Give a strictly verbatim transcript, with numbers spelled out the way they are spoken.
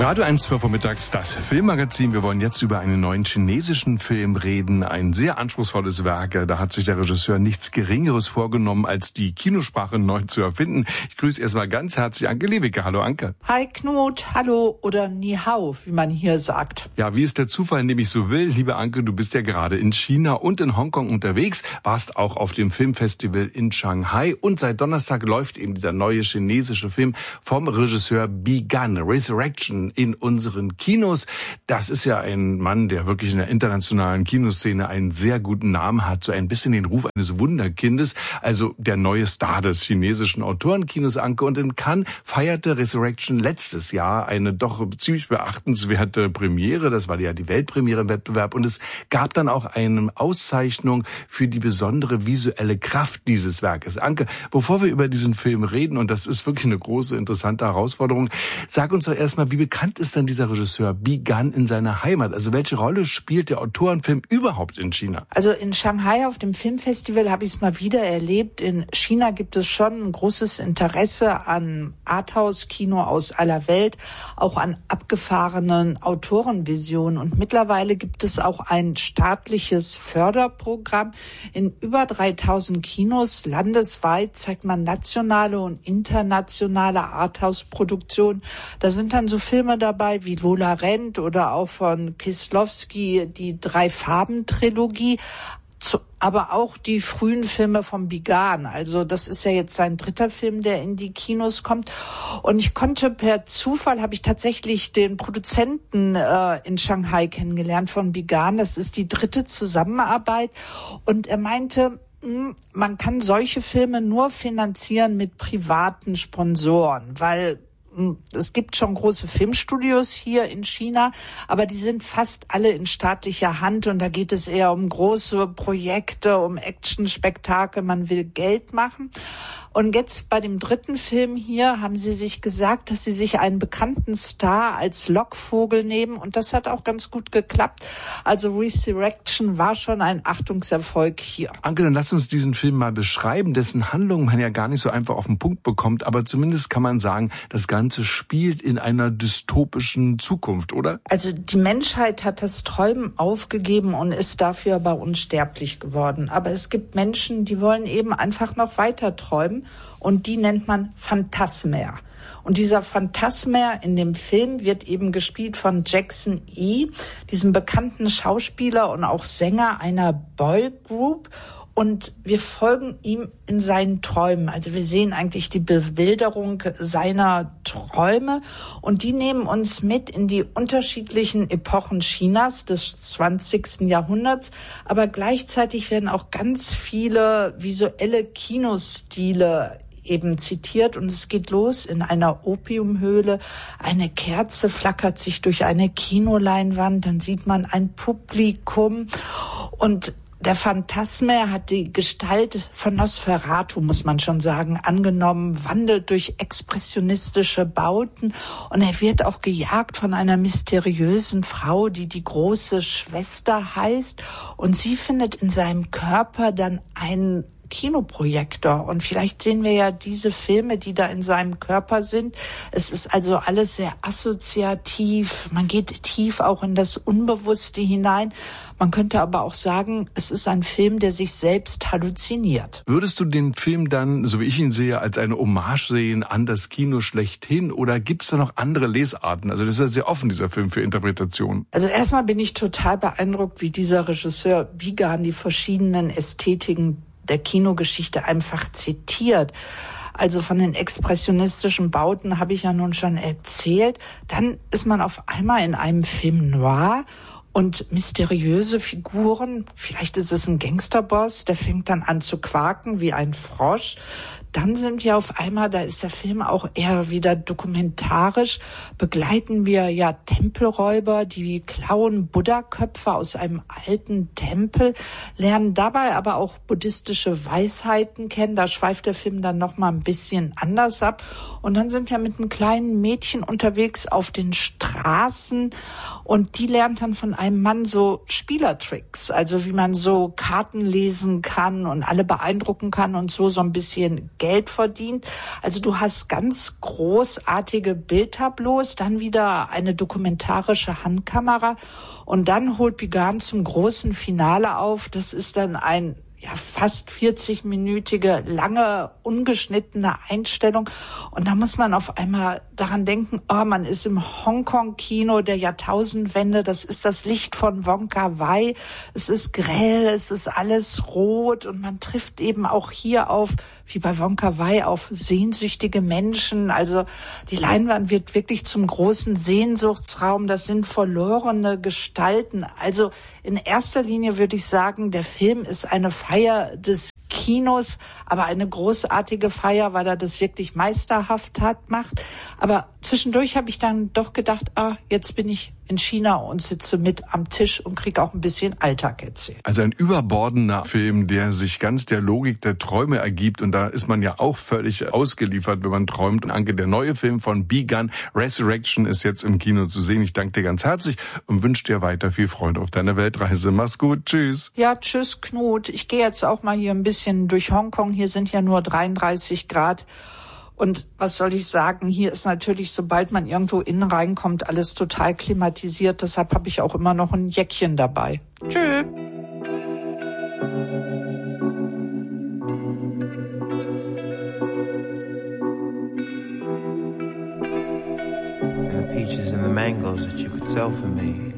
Radio eins, zwölf Uhr mittags, das Filmmagazin. Wir wollen jetzt über einen neuen chinesischen Film reden. Ein sehr anspruchsvolles Werk. Da hat sich der Regisseur nichts Geringeres vorgenommen, als die Kinosprache neu zu erfinden. Ich grüße erstmal ganz herzlich Anke Lewicke. Hallo Anke. Hi Knut, hallo oder Ni Hao, wie man hier sagt. Ja, wie es der Zufall nämlich so will. Liebe Anke, du bist ja gerade in China und in Hongkong unterwegs, warst auch auf dem Filmfestival in Shanghai und seit Donnerstag läuft eben dieser neue chinesische Film vom Regisseur Bi Gan, Resurrection, in unseren Kinos. Das ist ja ein Mann, der wirklich in der internationalen Kinoszene einen sehr guten Namen hat, so ein bisschen den Ruf eines Wunderkindes, also der neue Star des chinesischen Autorenkinos, Anke. Und in Cannes feierte Resurrection letztes Jahr eine doch ziemlich beachtenswerte Premiere. Das war ja die Weltpremiere im Wettbewerb. Und es gab dann auch eine Auszeichnung für die besondere visuelle Kraft dieses Werkes. Anke, bevor wir über diesen Film reden, und das ist wirklich eine große, interessante Herausforderung, sag uns doch erstmal, wie bekannt ist denn dieser Regisseur Bi Gan in seiner Heimat? Also welche Rolle spielt der Autorenfilm überhaupt in China? Also in Shanghai auf dem Filmfestival habe ich es mal wieder erlebt. In China gibt es schon ein großes Interesse an Arthouse-Kino aus aller Welt, auch an abgefahrenen Autorenvisionen. Und mittlerweile gibt es auch ein staatliches Förderprogramm. In über dreitausend Kinos landesweit zeigt man nationale und internationale Arthouse-Produktionen. Da sind dann so Filme dabei wie Lola Rent oder auch von Kieslowski die Drei-Farben-Trilogie, aber auch die frühen Filme von Bi Gan. Also das ist ja jetzt sein dritter Film, der in die Kinos kommt. Und ich konnte per Zufall, habe ich tatsächlich den Produzenten äh, in Shanghai kennengelernt von Bi Gan. Das ist die dritte Zusammenarbeit. Und er meinte, mh, man kann solche Filme nur finanzieren mit privaten Sponsoren, weil es gibt schon große Filmstudios hier in China, aber die sind fast alle in staatlicher Hand und da geht es eher um große Projekte, um Actionspektakel, man will Geld machen. Und jetzt bei dem dritten Film hier haben sie sich gesagt, dass sie sich einen bekannten Star als Lockvogel nehmen und das hat auch ganz gut geklappt. Also Resurrection war schon ein Achtungserfolg hier. Anke, dann lass uns diesen Film mal beschreiben, dessen Handlung man ja gar nicht so einfach auf den Punkt bekommt, aber zumindest kann man sagen, das Ganze spielt in einer dystopischen Zukunft, oder? Also die Menschheit hat das Träumen aufgegeben und ist dafür aber unsterblich geworden. Aber es gibt Menschen, die wollen eben einfach noch weiter träumen. Und die nennt man Phantasmer. Und dieser Phantasmer in dem Film wird eben gespielt von Jackson Yee, diesem bekannten Schauspieler und auch Sänger einer Boygroup. Und wir folgen ihm in seinen Träumen. Also wir sehen eigentlich die Bebilderung seiner Träume und die nehmen uns mit in die unterschiedlichen Epochen Chinas des zwanzigsten Jahrhunderts. Aber gleichzeitig werden auch ganz viele visuelle Kinostile eben zitiert und es geht los in einer Opiumhöhle. Eine Kerze flackert sich durch eine Kinoleinwand, dann sieht man ein Publikum und der Phantasmer hat die Gestalt von Nosferatu, muss man schon sagen, angenommen, wandelt durch expressionistische Bauten und er wird auch gejagt von einer mysteriösen Frau, die die große Schwester heißt und sie findet in seinem Körper dann einen Kinoprojektor und vielleicht sehen wir ja diese Filme, die da in seinem Körper sind. Es ist also alles sehr assoziativ, man geht tief auch in das Unbewusste hinein. Man könnte aber auch sagen, es ist ein Film, der sich selbst halluziniert. Würdest du den Film dann, so wie ich ihn sehe, als eine Hommage sehen an das Kino schlechthin oder gibt es da noch andere Lesarten? Also das ist ja sehr offen, dieser Film, für Interpretation. Also erstmal bin ich total beeindruckt, wie dieser Regisseur Bi Gan die verschiedenen Ästhetiken der Kinogeschichte einfach zitiert. Also von den expressionistischen Bauten habe ich ja nun schon erzählt. Dann ist man auf einmal in einem Film noir und mysteriöse Figuren. Vielleicht ist es ein Gangsterboss, der fängt dann an zu quaken wie ein Frosch. Dann sind wir auf einmal, da ist der Film auch eher wieder dokumentarisch, begleiten wir ja Tempelräuber, die klauen Buddha-Köpfe aus einem alten Tempel, lernen dabei aber auch buddhistische Weisheiten kennen. Da schweift der Film dann noch mal ein bisschen anders ab. Und dann sind wir mit einem kleinen Mädchen unterwegs auf den Straßen und die lernt dann von einem Mann so Spielertricks, also wie man so Karten lesen kann und alle beeindrucken kann und so so ein bisschen Geld verdient. Also du hast ganz großartige Bildtableaus, dann wieder eine dokumentarische Handkamera und dann holt Bigan zum großen Finale auf. Das ist dann ein ja fast vierzig-minütige, lange, ungeschnittene Einstellung. Und da muss man auf einmal daran denken, oh, man ist im Hongkong-Kino der Jahrtausendwende, das ist das Licht von Wong Kar-wai, es ist grell, es ist alles rot und man trifft eben auch hier auf, wie bei Wong Kar-wai, auf sehnsüchtige Menschen. Also die Leinwand wird wirklich zum großen Sehnsuchtsraum, das sind verlorene Gestalten. Also in erster Linie würde ich sagen, der Film ist eine Feier des Kinos, aber eine großartige Feier, weil er das wirklich meisterhaft hat, macht. Aber zwischendurch habe ich dann doch gedacht, ah, jetzt bin ich in China und sitze mit am Tisch und kriege auch ein bisschen Alltag erzählt. Also ein überbordender Film, der sich ganz der Logik der Träume ergibt. Und da ist man ja auch völlig ausgeliefert, wenn man träumt. Und Anke, der neue Film von Bigan, Resurrection, ist jetzt im Kino zu sehen. Ich danke dir ganz herzlich und wünsche dir weiter viel Freude auf deiner Weltreise. Mach's gut, tschüss. Ja, tschüss, Knut. Ich gehe jetzt auch mal hier ein bisschen durch Hongkong. Hier sind ja nur dreiunddreißig Grad. Und was soll ich sagen, hier ist natürlich, sobald man irgendwo innen reinkommt, alles total klimatisiert. Deshalb habe ich auch immer noch ein Jäckchen dabei. Tschüss. And the peaches and the mangoes that you could sell for me.